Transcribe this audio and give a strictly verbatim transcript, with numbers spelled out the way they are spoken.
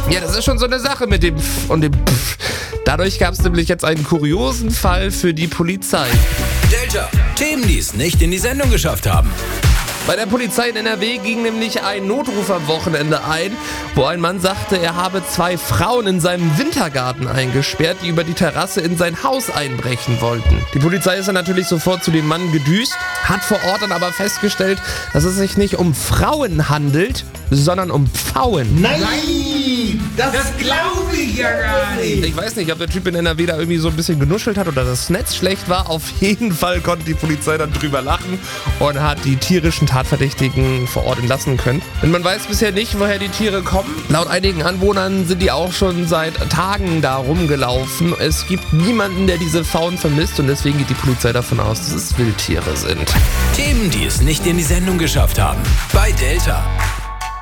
Ja, das ist schon so eine Sache mit dem Pf und dem Pf. Dadurch gab es nämlich jetzt einen kuriosen Fall für die Polizei. Delta, Themen, die es nicht in die Sendung geschafft haben. Bei der Polizei in N R W ging nämlich ein Notruf am Wochenende ein, wo ein Mann sagte, er habe zwei Frauen in seinem Wintergarten eingesperrt, die über die Terrasse in sein Haus einbrechen wollten. Die Polizei ist dann natürlich sofort zu dem Mann gedüst, hat vor Ort dann aber festgestellt, dass es sich nicht um Frauen handelt, sondern um Pfauen. Nein, das, das glaube ich ja gar nicht. Ich weiß nicht, ob der Typ in N R W da irgendwie so ein bisschen genuschelt hat oder das Netz schlecht war. Auf jeden Fall konnte die Polizei dann drüber lachen und hat die tierischen Tatverdächtigen vor Ort entlassen können. Und man weiß bisher nicht, woher die Tiere kommen. Laut einigen Anwohnern sind die auch schon seit Tagen da rumgelaufen. Es gibt niemanden, der diese Pfauen vermisst und deswegen geht die Polizei davon aus, dass es Wildtiere sind. Themen, die es nicht in die Sendung geschafft haben. Bei Delta.